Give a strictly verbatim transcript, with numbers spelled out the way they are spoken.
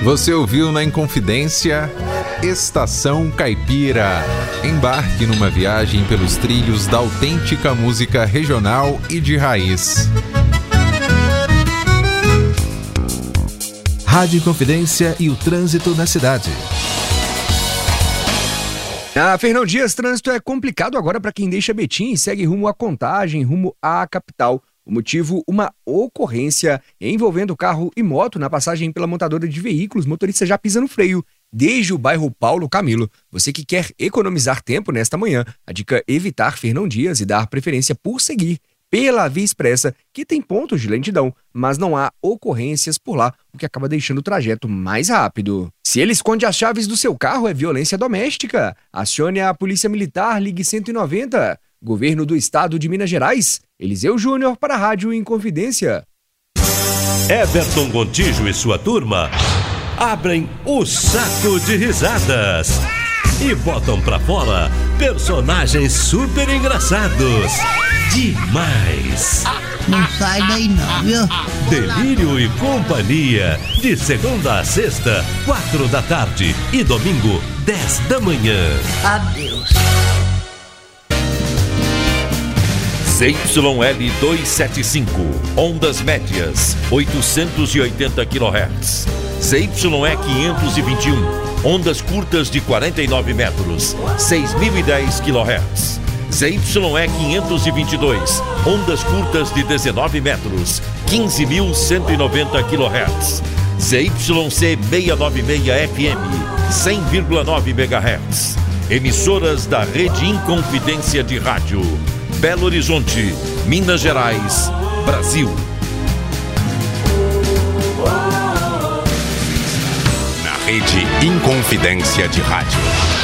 Você ouviu na Inconfidência Estação Caipira. Embarque numa viagem pelos trilhos da autêntica música regional e de raiz. Rádio Inconfidência e o trânsito na cidade. Na Fernão Dias, trânsito é complicado agora para quem deixa Betim e segue rumo à Contagem, rumo à capital. O motivo, uma ocorrência envolvendo carro e moto na passagem pela montadora de veículos. Motorista já pisa no freio, desde o bairro Paulo Camilo. Você que quer economizar tempo nesta manhã, a dica é evitar Fernão Dias e dar preferência por seguir pela Via Expressa, que tem pontos de lentidão, mas não há ocorrências por lá, o que acaba deixando o trajeto mais rápido. Se ele esconde as chaves do seu carro, é violência doméstica. Acione a Polícia Militar, ligue cento e noventa. Governo do Estado de Minas Gerais, Eliseu Júnior para a Rádio Inconfidência. Everton Gontijo e sua turma abrem o saco de risadas e botam pra fora personagens super engraçados. Demais! Não sai daí não, viu? Delírio e Companhia, de segunda a sexta, quatro da tarde e domingo, dez da manhã. Adeus. Z Y L duzentos e setenta e cinco, ondas médias, oitocentos e oitenta quilohertz. Z Y E quinhentos e vinte e um, ondas curtas de quarenta e nove metros, seis mil e dez quilohertz. Z Y E quinhentos e vinte e dois, ondas curtas de dezenove metros, quinze mil cento e noventa quilohertz. Z Y C seiscentos e noventa e seis F M, cem vírgula nove megahertz. Emissoras da Rede Inconfidência de Rádio. Belo Horizonte, Minas Gerais, Brasil. Na Rede Inconfidência de Rádio.